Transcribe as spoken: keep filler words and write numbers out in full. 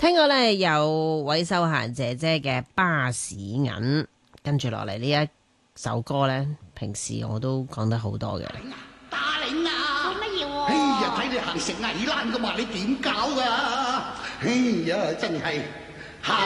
聽過咧有韋秀嫻姐姐嘅巴士銀，跟住落嚟呢一首歌咧，平時我都講得好多嘅。 打領啊！ 做乜嘢喎？ 哎呀，睇你行成危難噶嘛，你點搞噶？哎呀，真係〜